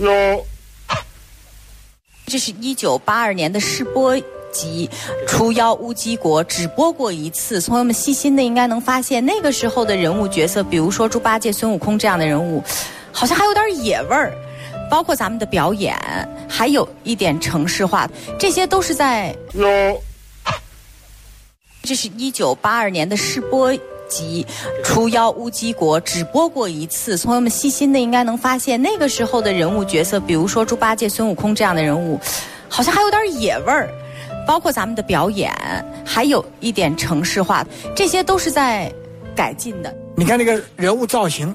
有。 这是1982年的试播集《除妖乌鸡国》，只播过一次。朋友们细心的应该能发现，那个时候的人物角色，比如说猪八戒、孙悟空这样的人物，好像还有点野味儿。包括咱们的表演，还有一点城市化，这些都是在有。 这是1982年的试播集《除妖乌鸡国》，只播过一次。朋友们细心的应该能发现，那个时候的人物角色，比如说猪八戒、孙悟空这样的人物，好像还有点野味儿。包括咱们的表演，还有一点城市化，这些都是在改进的。 你看那个人物造型，